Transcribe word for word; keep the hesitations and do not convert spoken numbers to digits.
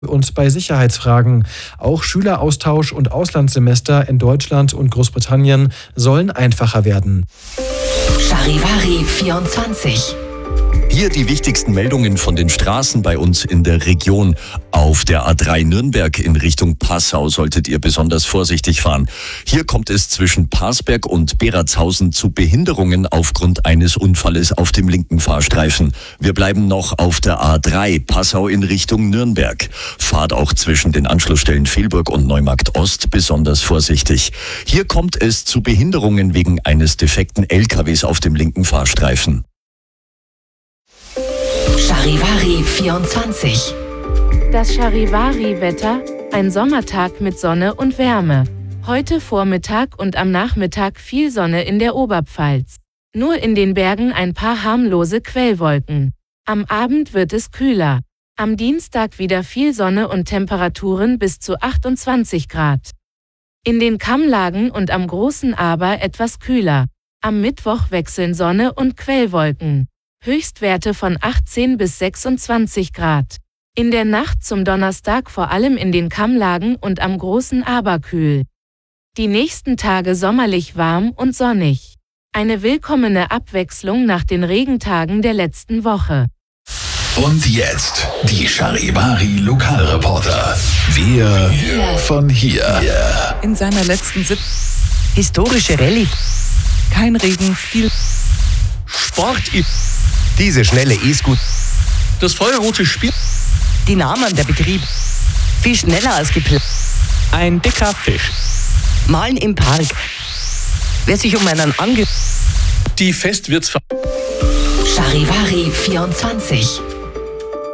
und bei Sicherheitsfragen. Auch Schüleraustausch und Auslandssemester in Deutschland und Großbritannien sollen einfacher werden. Charivari vierundzwanzig. Hier die wichtigsten Meldungen von den Straßen bei uns in der Region. Auf der A drei Nürnberg in Richtung Passau solltet ihr besonders vorsichtig fahren. Hier kommt es zwischen Parsberg und Beratshausen zu Behinderungen aufgrund eines Unfalles auf dem linken Fahrstreifen. Wir bleiben noch auf der A drei Passau in Richtung Nürnberg. Fahrt auch zwischen den Anschlussstellen Velburg und Neumarkt Ost besonders vorsichtig. Hier kommt es zu Behinderungen wegen eines defekten L K Ws auf dem linken Fahrstreifen. Charivari vierundzwanzig. Das Charivari-Wetter, ein Sommertag mit Sonne und Wärme. Heute Vormittag und am Nachmittag viel Sonne in der Oberpfalz. Nur in den Bergen ein paar harmlose Quellwolken. Am Abend wird es kühler. Am Dienstag wieder viel Sonne und Temperaturen bis zu achtundzwanzig Grad. In den Kammlagen und am Großen Aber etwas kühler. Am Mittwoch wechseln Sonne und Quellwolken. Höchstwerte von achtzehn bis sechsundzwanzig Grad. In der Nacht zum Donnerstag vor allem in den Kammlagen und am Großen Aber kühl. Die nächsten Tage sommerlich warm und sonnig. Eine willkommene Abwechslung nach den Regentagen der letzten Woche. Und jetzt die Charivari Lokalreporter. Wir von hier. In seiner letzten Sitzung. Historische Rallye. Kein Regen, viel Sport. Diese schnelle E-Scooter. Das feuerrote Spiel. Die Namen der Betrieb. Viel schneller als geplant. Ein dicker Fisch. Malen im Park. Wer sich um einen ange... Die Festwirtsver... Charivari vierundzwanzig.